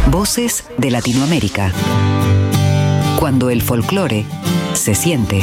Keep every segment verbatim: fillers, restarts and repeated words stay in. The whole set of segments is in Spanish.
Voces de Latinoamérica. Cuando el folclore se siente.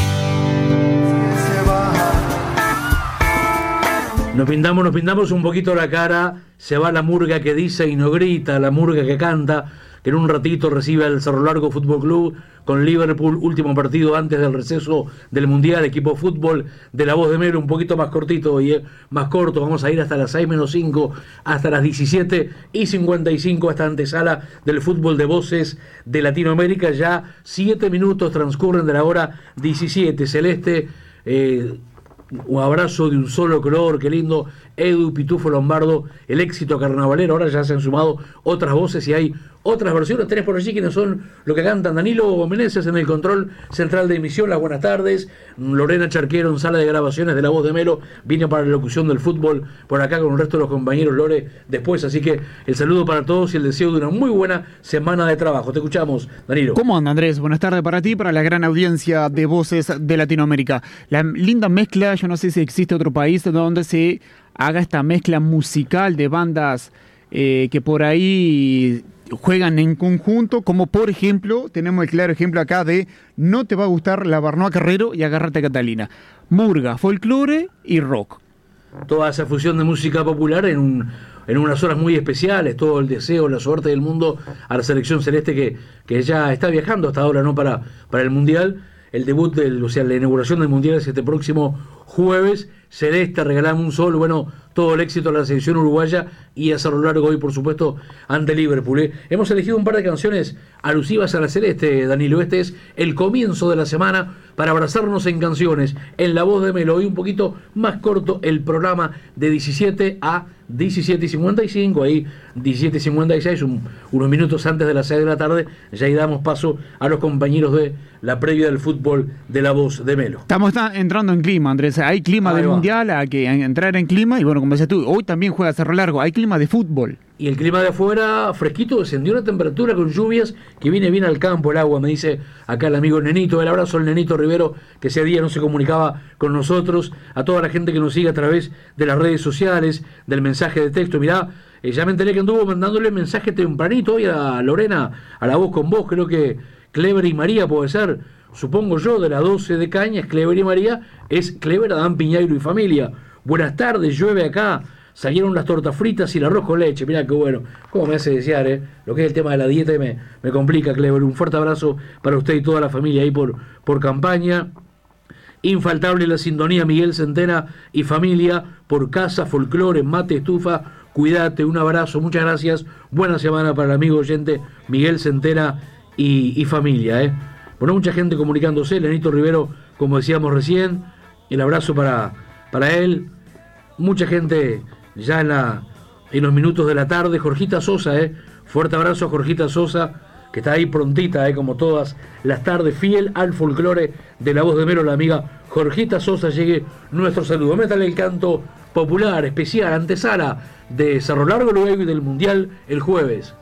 Nos pintamos, nos pintamos un poquito la cara, se va la murga que dice y no grita, la murga que canta, que en un ratito recibe al Cerro Largo Fútbol Club con Liverpool, último partido antes del receso del Mundial, equipo fútbol de La Voz de Melo, un poquito más cortito y eh, más corto, vamos a ir hasta las seis menos cinco, hasta las diecisiete y cincuenta y cinco, esta antesala del fútbol de Voces de Latinoamérica, ya siete minutos transcurren de la hora diecisiete, Celeste, eh, un abrazo de un solo color, qué lindo, Edu Pitufo Lombardo, el éxito carnavalero, ahora ya se han sumado otras voces y hay otras versiones, tenés por allí quienes son lo que cantan. Danilo Meneses en el control central de emisión, las buenas tardes, Lorena Charquero en sala de grabaciones de La Voz de Melo, vino para la locución del fútbol por acá con el resto de los compañeros Lore después, así que el saludo para todos y el deseo de una muy buena semana de trabajo. Te escuchamos, Danilo. ¿Cómo anda, Andrés? Buenas tardes para ti, para la gran audiencia de Voces de Latinoamérica. La linda mezcla, yo no sé si existe otro país donde se haga esta mezcla musical de bandas eh, que por ahí juegan en conjunto, como por ejemplo, tenemos el claro ejemplo acá de No te va a gustar la Barnoa Carrero y Agárrate a Catalina. Murga, folclore y rock. Toda esa fusión de música popular en un, en unas horas muy especiales, todo el deseo, la suerte del mundo a la selección celeste que, que ya está viajando hasta ahora, ¿no? Para, para el Mundial. El debut, del, o sea, la inauguración del Mundial es este próximo jueves. Celeste, regalamos un sol, bueno, todo el éxito a la selección uruguaya y a Cerro Largo hoy, por supuesto, ante Liverpool. ¿eh? Hemos elegido un par de canciones alusivas a la Celeste, Danilo. Este es el comienzo de la semana para abrazarnos en canciones, en La Voz de Melo. Hoy un poquito más corto el programa de diecisiete a diecisiete y cincuenta y cinco, ahí diecisiete y cincuenta y seis, un, unos minutos antes de las seis de la tarde, ya ahí damos paso a los compañeros de la previa del fútbol de La Voz de Melo. Estamos entrando en clima, Andrés, hay clima ahí del va. Mundial, hay que entrar en clima, y bueno, como decías tú, hoy también juega Cerro Largo, hay clima de fútbol. Y el clima de afuera, fresquito, descendió la temperatura con lluvias, que viene bien al campo el agua, me dice acá el amigo Nenito. El abrazo al Nenito Rivero, que ese día no se comunicaba con nosotros, a toda la gente que nos sigue a través de las redes sociales, del mensaje de texto. Mirá, eh, ya me enteré que anduvo mandándole mensaje tempranito hoy a Lorena, a La Voz con Vos, creo que Clever y María puede ser, supongo yo, de la doce de Cañas, Clever y María, es Clever, Adán Piñeiro y familia. Buenas tardes, llueve acá. Salieron las tortas fritas y el arroz con leche. Mirá qué bueno. Cómo me hace desear, ¿eh? Lo que es el tema de la dieta me, me complica, Clever. Un fuerte abrazo para usted y toda la familia ahí por, por campaña. Infaltable la sintonía, Miguel Centena y familia, por casa, folclore, mate, estufa. Cuídate, un abrazo, muchas gracias. Buena semana para el amigo oyente Miguel Centena y, y familia, ¿eh? Bueno, mucha gente comunicándose. Lenito Rivero, como decíamos recién, el abrazo para, para él. Mucha gente ya en, la, en los minutos de la tarde. Jorgita Sosa, eh. fuerte abrazo a Jorgita Sosa, que está ahí prontita, eh, como todas las tardes, fiel al folclore de La Voz de Melo, la amiga Jorgita Sosa. Llegue nuestro saludo. Métale el canto popular, especial, antesala de Cerro Largo luego y del Mundial el jueves.